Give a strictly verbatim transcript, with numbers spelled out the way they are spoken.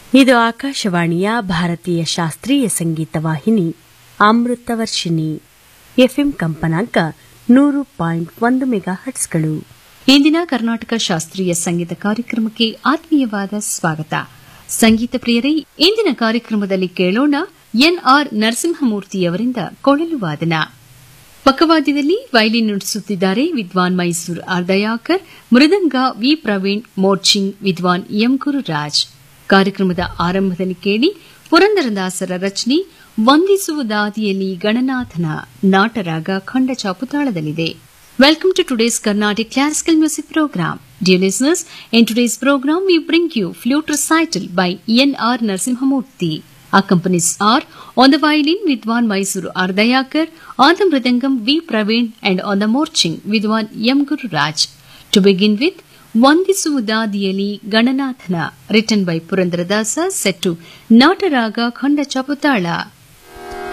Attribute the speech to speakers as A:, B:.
A: ಇದು ಆಕಾಶವಾಣಿಯ ಭಾರತೀಯ ಶಾಸ್ತ್ರೀಯ ಸಂಗೀತ ವಾಹಿನಿ ಅಮೃತವರ್ಷಿಣಿ ಎಫ್ಎಂ ಕಂಪನಾಂಕ ನೂರು ಪಾಯಿಂಟ್ ಒಂದು ಮೆಗಾ ಹಟ್ಸ್ಗಳು.
B: ಇಂದಿನ ಕರ್ನಾಟಕ ಶಾಸ್ತ್ರೀಯ ಸಂಗೀತ ಕಾರ್ಯಕ್ರಮಕ್ಕೆ ಆತ್ಮೀಯವಾದ ಸ್ವಾಗತ. ಸಂಗೀತ ಪ್ರಿಯರೇ, ಇಂದಿನ ಕಾರ್ಯಕ್ರಮದಲ್ಲಿ ಕೇಳೋಣ ಎನ್ಆರ್ ನರಸಿಂಹಮೂರ್ತಿಯವರಿಂದ ಕೊಳಲು ವಾದನ. ಪಕ್ಕವಾದ್ಯದಲ್ಲಿ ವೈಲಿನ್ ನುಡಿಸುತ್ತಿದ್ದಾರೆ ವಿದ್ವಾನ್ ಮೈಸೂರು ಆರ್ ದಯಾಕರ್, ಮೃದಂಗ ವಿ ಪ್ರವೀಣ್, ಮೋರ್ಚಿಂಗ್ ವಿದ್ವಾನ್ ಎಂ ಗುರುರಾಜ್. ಕಾರ್ಯಕ್ರಮದ ಆರಂಭದಲ್ಲಿ ಕೇಳಿ ಪುರಂದರದಾಸರ ರಚನೆ ವಂದಿಸುವುದಾದಿಯಲ್ಲಿ ಗಣನಾಥನ, ನಾಟರಾಗ ಖಂಡ ಚಾಪುತಾಳದಲ್ಲಿದೆ. Welcome to today's Carnatic Classical Music Program. Dear listeners, in today's program we bring you flute recital by N R Narasimhamurthy. Accompanies are on the violin Vidwan Mysuru R Dayakar, on the mridangam V Praveen, and on the morching Vidwan M Gururaj. To begin with, Vandisuvudadiyali Gananathana, written by Purandaradasa, set to Nataraga Khanda Chaputala.